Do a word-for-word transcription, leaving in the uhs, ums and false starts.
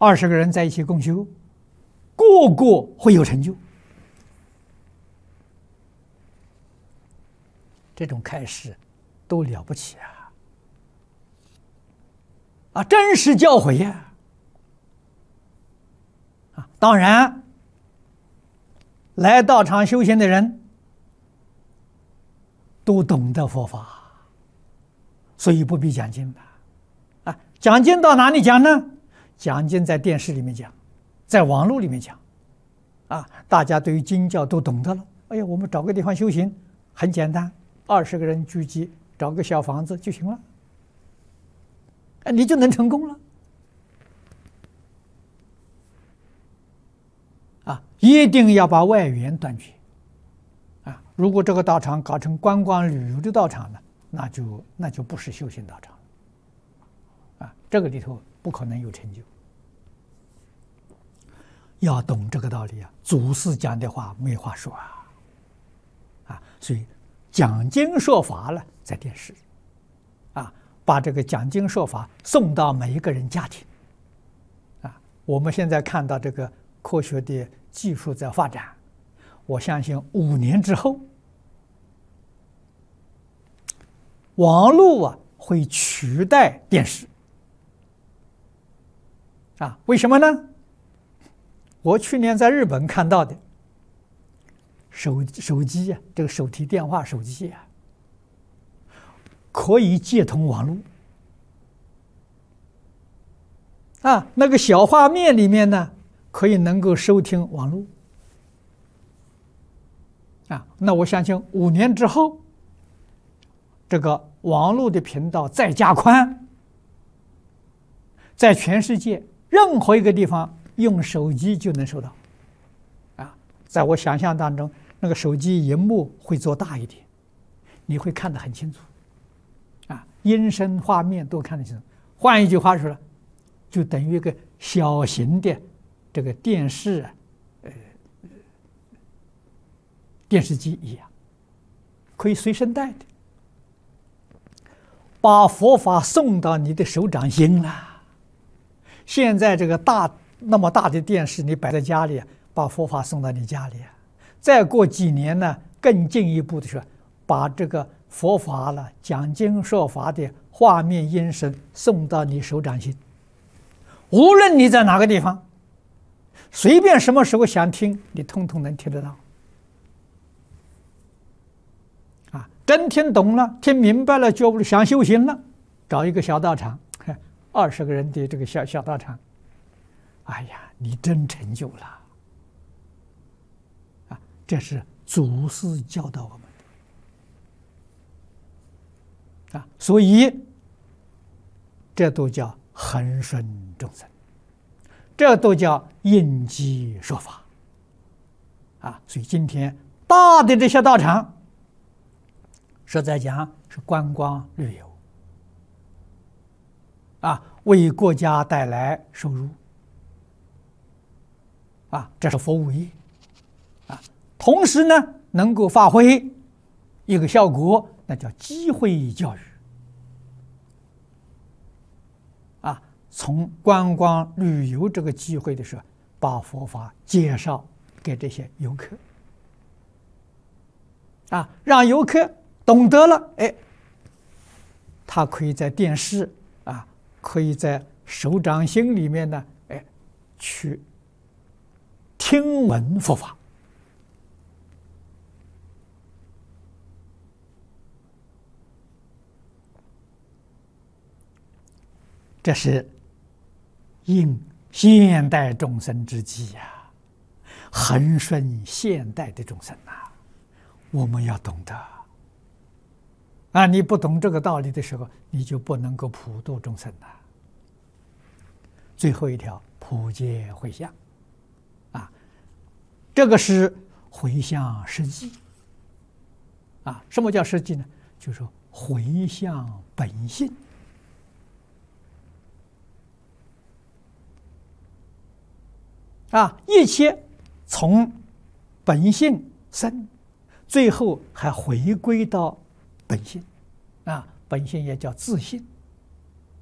二十个人在一起共修，个个会有成就。这种开示都了不起啊！啊，真实教诲呀！啊，当然，来道场修行的人都懂得佛法，所以不必讲经的。啊，讲经到哪里讲呢？讲经在电视里面讲，在网络里面讲。啊，大家对于经教都懂得了。哎呀，我们找个地方修行很简单，二十个人聚集，找个小房子就行了。哎，你就能成功了。啊，一定要把外缘断绝。啊，如果这个道场搞成观光旅游的道场呢，那就那就不是修行道场。啊，这个里头不可能有成就。要懂这个道理啊，祖师讲的话没话说啊。啊，所以讲经说法了，在电视。啊，把这个讲经说法送到每一个人家庭。啊，我们现在看到这个科学的技术在发展，我相信五年之后，网络啊会取代电视。啊，为什么呢？我去年在日本看到的手手机啊，这个手提电话手机啊，可以接通网络。啊，那个小画面里面呢，可以能够收听网络。啊，那我相信五年之后，这个网络的频道再加宽，在全世界任何一个地方用手机就能收到。啊，在我想象当中，那个手机荧幕会做大一点，你会看得很清楚。啊，音声画面都看得清楚。换一句话说了，就等于一个小型的这个电视，呃，电视机一样，可以随身带的，把佛法送到你的手掌心了。现在这个大那么大的电视，你摆在家里，把佛法送到你家里。再过几年呢，更进一步的说，把这个佛法了讲经说法的画面音声送到你手掌心。无论你在哪个地方，随便什么时候想听，你通通能听得到。啊，真听懂了，听明白了，就想修行了，找一个小道场，二十个人的这个小小道场，哎呀，你真成就了。啊，这是祖师教导我们的。啊，所以这都叫恒顺众生，这都叫应机说法。啊，所以今天大的这些道场，实在讲是观光旅游，啊，为国家带来收入，啊，这是服务业，啊，同时呢，能够发挥一个效果，那叫机会教育。啊，从观光旅游这个机会的时候，把佛法介绍给这些游客，啊，让游客懂得了，哎，他可以在电视啊，可以在手掌心里面呢，哎，去听闻佛法。这是应现代众生之际呀，恒顺现代的众生呐，我们要懂得。啊，你不懂这个道理的时候，你就不能够普度众生了。最后一条，普皆回向，啊，这个是回向实际。啊，什么叫实际呢？就是说回向本性。啊，一切从本性生，最后还回归到本性，啊，本性也叫自性。